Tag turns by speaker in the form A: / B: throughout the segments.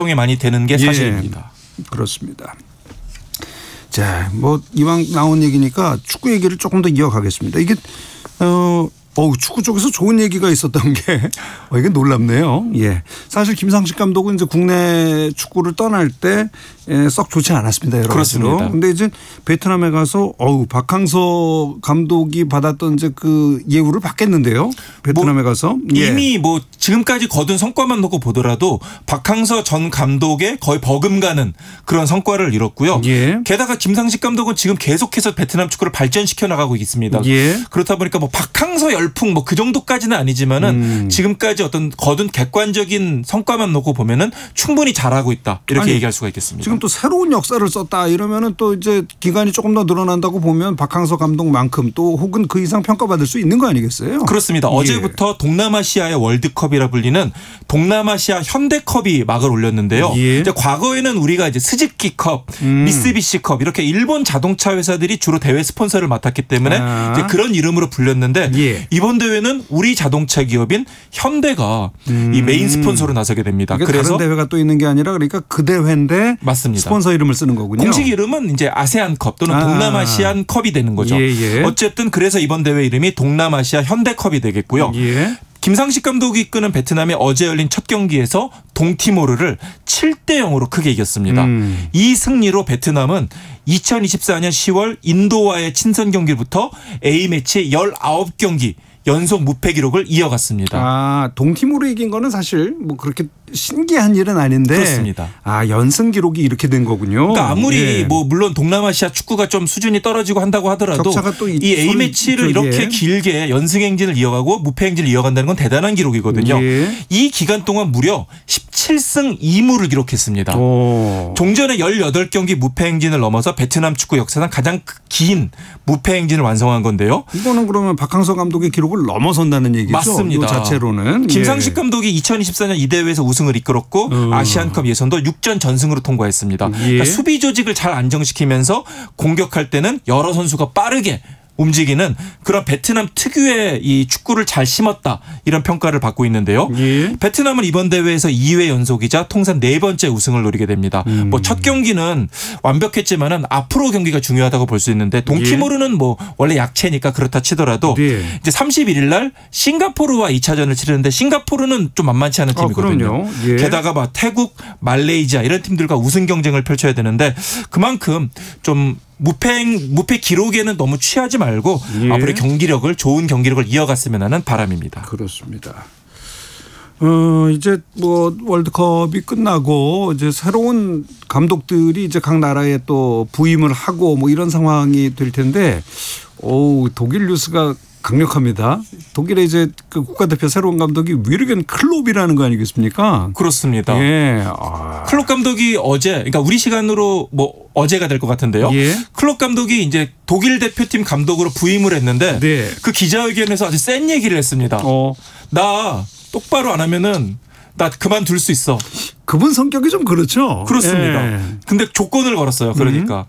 A: 이 많이 되는 게 사실입니다.
B: 그렇습니다. 자, 뭐 이왕 나온 얘기니까 축구 얘기를 조금 더 이어가겠습니다. 이게 축구 쪽에서 좋은 얘기가 있었던 게 이게 놀랍네요. 예. 사실 김상식 감독은 이제 국내 축구를 떠날 때 썩 좋지 않았습니다. 여러
A: 그렇습니다.
B: 가지로. 근데 이제 베트남에 가서 박항서 감독이 받았던 이제 그 예우를 받겠는데요. 베트남에 가서.
A: 이미 뭐 지금까지 거둔 성과만 놓고 보더라도 박항서 전 감독의 거의 버금가는 그런 성과를 이뤘고요. 게다가 김상식 감독은 지금 계속해서 베트남 축구를 발전시켜 나가고 있습니다. 그렇다 보니까 뭐 박항서 열풍 뭐 그 정도까지는 아니지만은 지금까지 어떤 거둔 객관적인 성과만 놓고 보면은 충분히 잘하고 있다 이렇게 얘기할 수가 있겠습니다.
B: 지금 또 새로운 역사를 썼다 이러면은 또 이제 기간이 조금 더 늘어난다고 보면 박항서 감독만큼 또 혹은 그 이상 평가받을 수 있는 거 아니겠어요?
A: 그렇습니다. 어제부터 동남아시아의 월드컵이라 불리는 동남아시아 현대컵이 막을 올렸는데요. 이제 과거에는 우리가 이제 스즈키컵, 미쓰비시컵 이렇게 일본 자동차 회사들이 주로 대회 스폰서를 맡았기 때문에 이제 그런 이름으로 불렸는데 이번 대회는 우리 자동차 기업인 현대가 이 메인 스폰서로 나서게 됩니다.
B: 그래서 다른 대회가 또 있는 게 아니라 그러니까 그 대회인데
A: 맞습니다.
B: 스폰서 이름을 쓰는 거군요.
A: 공식 이름은 이제 아세안컵 또는 동남아시안 컵이 되는 거죠. 어쨌든 그래서 이번 대회 이름이 동남아시아 현대컵이 되겠고요. 김상식 감독이 이끄는 베트남이 어제 열린 첫 경기에서 동티모르를 7대 0으로 크게 이겼습니다. 이 승리로 베트남은 2024년 10월 인도와의 친선 경기부터 A매치 19경기 연속 무패 기록을 이어갔습니다.
B: 동티모르 이긴 거는 사실 뭐 그렇게 신기한 일은 아닌데.
A: 그렇습니다.
B: 연승 기록이 이렇게 된 거군요.
A: 그러니까 아무리 뭐 물론 동남아시아 축구가 좀 수준이 떨어지고 한다고 하더라도 이 A매치를 이렇게 길게 연승 행진을 이어가고 무패 행진을 이어간다는 건 대단한 기록이거든요. 이 기간 동안 무려 17승 2무를 기록했습니다. 종전의 18경기 무패 행진을 넘어서 베트남 축구 역사상 가장 긴 무패 행진을 완성한 건데요.
B: 이거는 그러면 박항서 감독의 기록을 넘어선다는 얘기죠.
A: 맞습니다.
B: 이 자체로는.
A: 김상식 감독이 2024년 이 대회에서 우승을 이끌었고 아시안컵 예선도 6전 전승으로 통과했습니다. 그러니까 수비 조직을 잘 안정시키면서 공격할 때는 여러 선수가 빠르게 움직이는 그런 베트남 특유의 이 축구를 잘 심었다 이런 평가를 받고 있는데요. 베트남은 이번 대회에서 2회 연속이자 통산 4번째 우승을 노리게 됩니다. 뭐 첫 경기는 완벽했지만은 앞으로 경기가 중요하다고 볼 수 있는데 동티모르는 뭐 원래 약체니까 그렇다 치더라도 이제 31일 날 싱가포르와 2차전을 치르는데 싱가포르는 좀 만만치 않은 팀이거든요. 게다가 막 태국, 말레이시아 이런 팀들과 우승 경쟁을 펼쳐야 되는데 그만큼 좀 무패 기록에는 너무 취하지 말고 앞으로 좋은 경기력을 이어갔으면 하는 바람입니다.
B: 그렇습니다. 이제 뭐 월드컵이 끝나고 이제 새로운 감독들이 이제 각 나라에 또 부임을 하고 뭐 이런 상황이 될 텐데, 독일 뉴스가 강력합니다. 독일의 이제 그 국가대표 새로운 감독이 위르겐 클롭이라는 거 아니겠습니까?
A: 그렇습니다. 클롭 감독이 어제, 그러니까 우리 시간으로 뭐 어제가 될 것 같은데요. 클롭 감독이 이제 독일 대표팀 감독으로 부임을 했는데 그 기자회견에서 아주 센 얘기를 했습니다. 나 똑바로 안 하면은 나 그만둘 수 있어.
B: 그분 성격이 좀 그렇죠.
A: 그렇습니다. 근데 조건을 걸었어요. 그러니까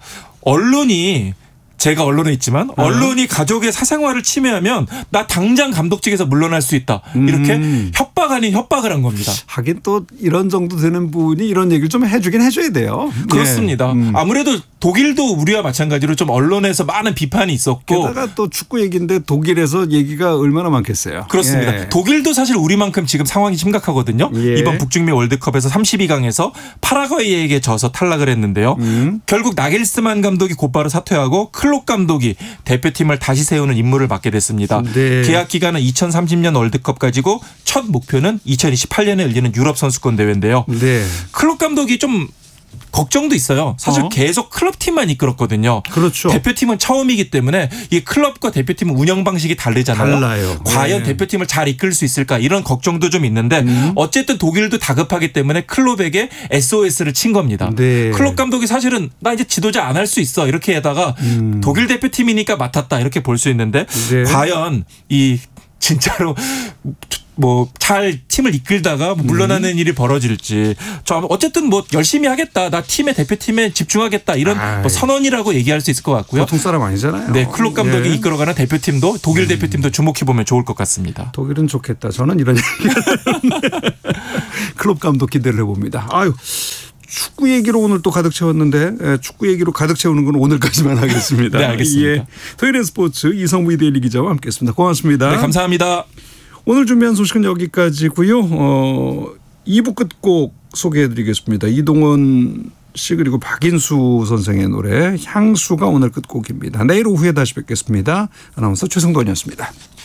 A: 제가 언론에 있지만 언론이 가족의 사생활을 침해하면 나 당장 감독직에서 물러날 수 있다. 이렇게 협박 아닌 협박을 한 겁니다.
B: 하긴 또 이런 정도 되는 분이 이런 얘기를 좀 해주긴 해줘야 돼요.
A: 그렇습니다. 아무래도 독일도 우리와 마찬가지로 좀 언론에서 많은 비판이 있었고.
B: 게다가 또 축구 얘기인데 독일에서 얘기가 얼마나 많겠어요.
A: 그렇습니다. 독일도 사실 우리만큼 지금 상황이 심각하거든요. 이번 북중미 월드컵에서 32강에서 파라과이에게 져서 탈락을 했는데요. 결국 나겔스만 감독이 곧바로 사퇴하고 클롭 감독이 대표팀을 다시 세우는 임무를 맡게 됐습니다. 계약 기간은 2030년 월드컵 가지고 첫 목표는 2028년에 열리는 유럽 선수권 대회인데요. 클롭 감독이 좀 걱정도 있어요. 사실 계속 클럽팀만 이끌었거든요.
B: 그렇죠.
A: 대표팀은 처음이기 때문에 이 클럽과 대표팀은 운영 방식이 다르잖아요.
B: 달라요.
A: 과연 대표팀을 잘 이끌 수 있을까 이런 걱정도 좀 있는데 어쨌든 독일도 다급하기 때문에 클롭에게 SOS를 친 겁니다. 클롭 감독이 사실은 나 이제 지도자 안 할 수 있어 이렇게 하다가 독일 대표팀이니까 맡았다 이렇게 볼 수 있는데 과연 이 진짜로 뭐 잘 팀을 이끌다가 물러나는 일이 벌어질지 어쨌든 뭐 열심히 하겠다 나 팀의 대표팀에 집중하겠다 이런 뭐 선언이라고 얘기할 수 있을 것 같고요.
B: 보통 사람 아니잖아요.
A: 네, 클롭 감독이 이끌어가는 대표팀도 독일 대표팀도 주목해 보면 좋을 것 같습니다.
B: 독일은 좋겠다. 저는 이런 얘기. 클롭 감독 기대를 해봅니다. 아유. 축구 얘기로 오늘 또 가득 채웠는데 축구 얘기로 가득 채우는 건 오늘까지만 하겠습니다.
A: 네, 알겠습니다.
B: 예. 토요일의 스포츠 이성무 이데일리 기자와 함께했습니다. 고맙습니다.
A: 네, 감사합니다.
B: 오늘 준비한 소식은 여기까지고요. 2부 끝곡 소개해드리겠습니다. 이동원 씨 그리고 박인수 선생의 노래 향수가 오늘 끝곡입니다. 내일 오후에 다시 뵙겠습니다. 아나운서 최승돈이었습니다.